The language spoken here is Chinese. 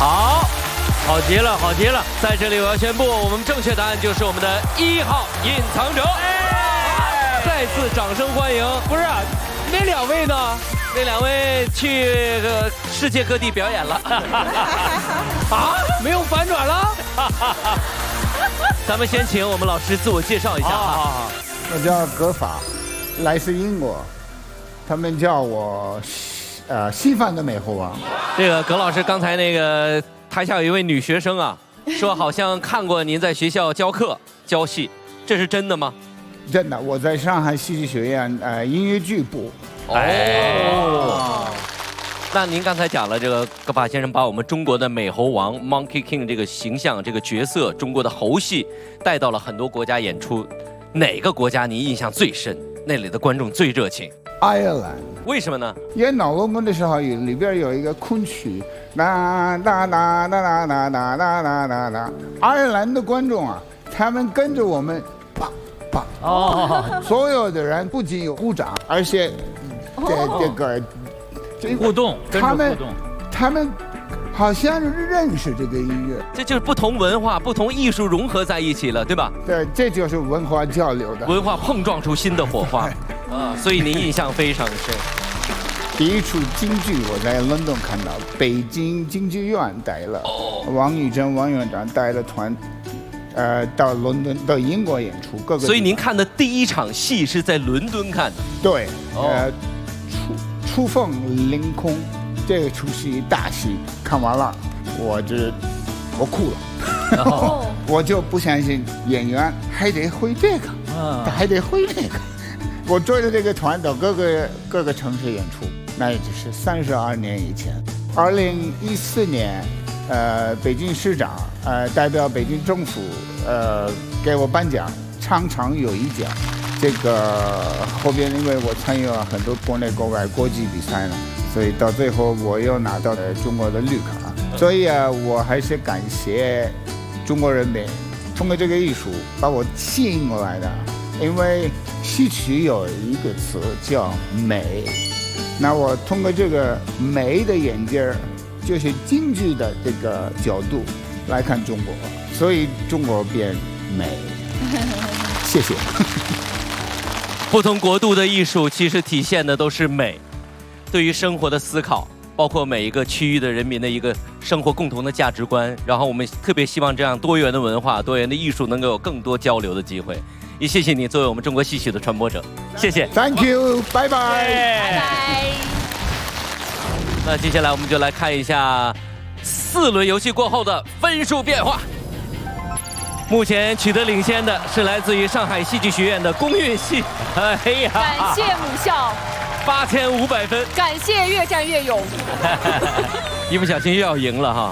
好，好极了，好极了！在这里我要宣布，我们正确答案就是我们的1号隐藏者。再次掌声欢迎！ 不是，那2位呢？ 那2位去世界各地表演了。 啊，没有反转了？ 咱们先请我们老师自我介绍一下啊。 我叫葛法，来自英国，他们叫我西方的美猴王。 这个葛老师刚才那个台下有一位女学生啊，说好像看过您在学校教课教戏，这是真的吗？ 真的，我在上海戏剧学院音乐剧部。 哦。那您刚才讲了这个葛法先生把我们中国的美猴王 Monkey King 这个形象、这个角色，中国的猴戏带到了很多国家演出，哪个国家您印象最深？那里的观众最热情？ 爱尔兰。 为什么呢？ 演老龙宫的时候，里边有一个昆曲，啦啦啦啦啦啦啦啦啦啦啦。爱尔兰的观众啊，他们跟着我们，啪啪哦，所有的人不仅有鼓掌，而且这个。 互动， 他们好像认识这个音乐， 这就是不同文化、不同艺术融合在一起了，对吧？ 对，这就是文化交流的， 文化碰撞出新的火花啊！所以您印象非常深。 第一出京剧我在伦敦看到，北京京剧院带了，王玉珍王院长带了团，到伦敦到英国演出，各个。 所以您看的第一场戏是在伦敦看的？ 对，出凤凌空这出戏大戏看完了，我哭了，我就不相信演员还得会这个，还得会那个。我追着这个团到各个城市演出，那也就是32年以前。2014年，北京市长代表北京政府给我颁奖，常常有一奖。这个后边因为我参与了很多国内国外国际比赛呢，所以到最后我又拿到了中国的绿卡，所以我还是感谢中国人民通过这个艺术把我吸引过来的。因为戏曲有一个词叫美，那我通过这个美的眼镜儿，就是京剧的这个角度来看中国，所以中国变美。谢谢。 不同国度的艺术其实体现的都是美，对于生活的思考，包括每一个区域的人民的一个生活共同的价值观。然后我们特别希望这样多元的文化、多元的艺术能够有更多交流的机会。也谢谢你作为我们中国戏曲的传播者，谢谢 ，Thank you， 拜拜， 拜拜。 那接下来我们就来看一下4轮游戏过后的分数变化。目前取得领先的是来自于上海戏剧学院的宫韵戏，哎呀， 感谢母校 ，8500分， 感谢越战越勇， 一不小心又要赢了哈。